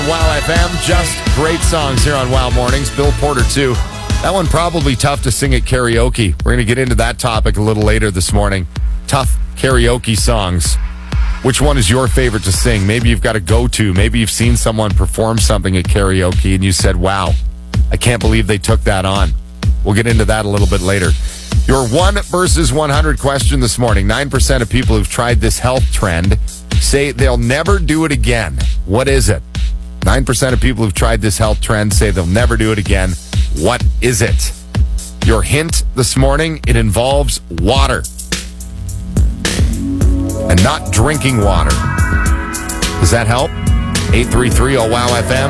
Wow FM, just great songs here on Wow Mornings. Bill Porter, too. That one probably tough to sing at karaoke. We're going to get into that topic a little later this morning. Tough karaoke songs. Which one is your favorite to sing? Maybe you've got a go-to. Maybe you've seen someone perform something at karaoke and you said, wow, I can't believe they took that on. We'll get into that a little bit later. Your 1 versus 100 question this morning. 9% of people who've tried this health trend say they'll never do it again. What is it? 9% of people who've tried this health trend say they'll never do it again. What is it? Your hint this morning, it involves water. And not drinking water. Does that help? 833-WOW-FM.